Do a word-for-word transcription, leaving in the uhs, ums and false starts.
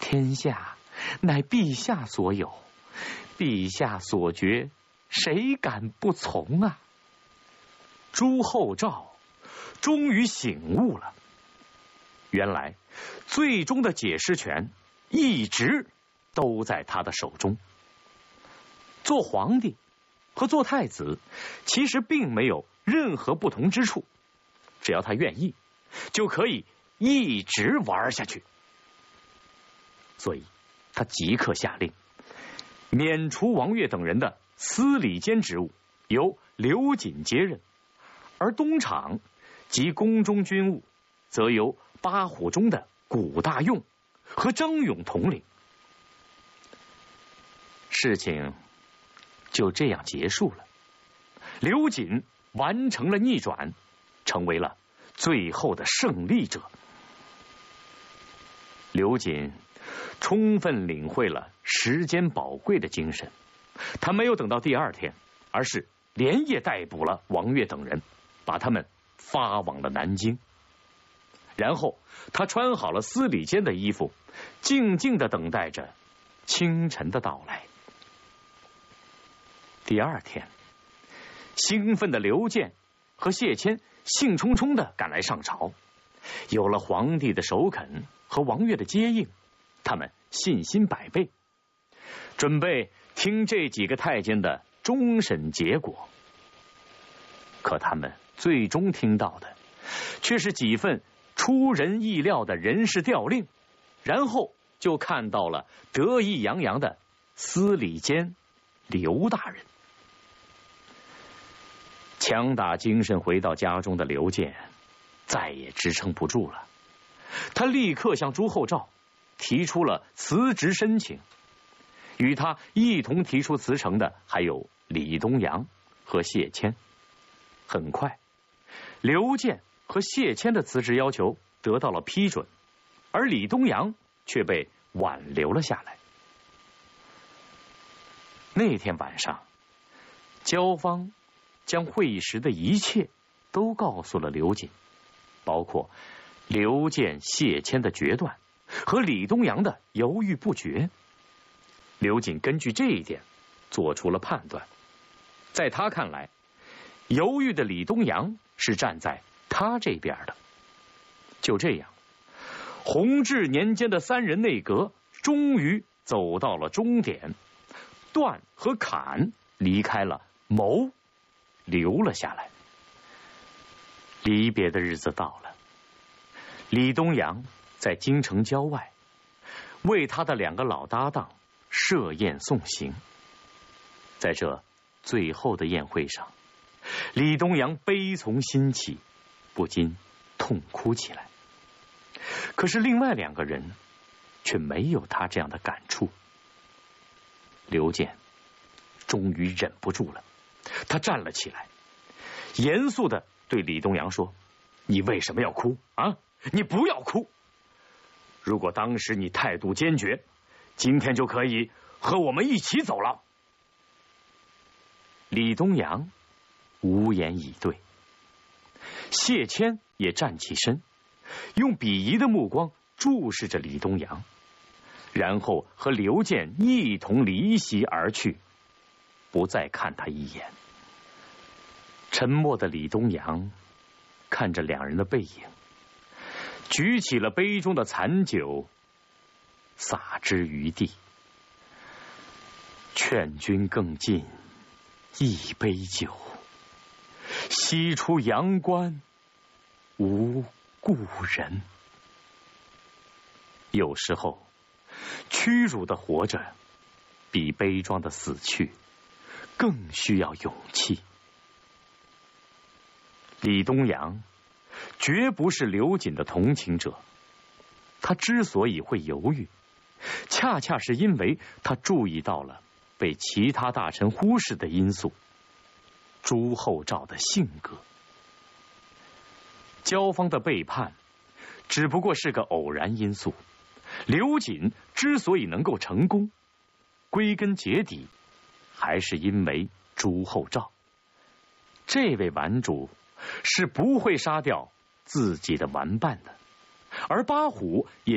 天下乃陛下所有，陛下所决，谁敢不从啊？朱厚照终于醒悟了，原来最终的解释权一直都在他的手中。做皇帝和做太子其实并没有任何不同之处，只要他愿意，就可以一直玩下去。所以他即刻下令免除王悦等人的司礼监职务，由刘瑾接任，而东厂及宫中军务则由八虎中的谷大用和张勇统领。事情就这样结束了，刘瑾完成了逆转，成为了最后的胜利者。刘瑾充分领会了时间宝贵的精神，他没有等到第二天，而是连夜逮捕了王悦等人，把他们发往了南京。然后他穿好了司礼监的衣服，静静地等待着清晨的到来。第二天，兴奋的刘建和谢谦兴冲冲地赶来上朝，有了皇帝的首肯和王悦的接应，他们信心百倍，准备听这几个太监的终审结果。可他们最终听到的却是几份出人意料的人事调令，然后就看到了得意洋洋的司礼监刘大人。强打精神回到家中的刘建再也支撑不住了，他立刻向朱厚照提出了辞职申请，与他一同提出辞呈的还有李东阳和谢谦。很快，刘建和谢谦的辞职要求得到了批准，而李东阳却被挽留了下来。那天晚上，焦芳将会议时的一切都告诉了刘瑾，包括刘建、谢谦的决断和李东阳的犹豫不决。刘瑾根据这一点做出了判断，在他看来，犹豫的李东阳是站在他这边的。就这样，弘治年间的三人内阁终于走到了终点，段和侃离开了，谋留了下来。离别的日子到了，李东阳在京城郊外为他的两个老搭档设宴送行。在这最后的宴会上，李东阳悲从心起，不禁痛哭起来。可是另外两个人却没有他这样的感触。刘建终于忍不住了，他站了起来，严肃地对李东阳说：“你为什么要哭啊？你不要哭！如果当时你态度坚决，今天就可以和我们一起走了。”李东阳无言以对，谢谦也站起身，用鄙夷的目光注视着李东阳，然后和刘建一同离席而去，不再看他一眼。沉默的李东阳看着两人的背影，举起了杯中的残酒，洒之于地。劝君更尽一杯酒，西出阳关无故人。有时候，屈辱的活着比悲壮的死去更需要勇气。李东阳绝不是刘瑾的同情者，他之所以会犹豫，恰恰是因为他注意到了被其他大臣忽视的因素——朱厚照的性格。焦芳的背叛只不过是个偶然因素，刘瑾之所以能够成功，归根结底还是因为朱厚照。这位顽主是不会杀掉自己的玩伴的，而八虎也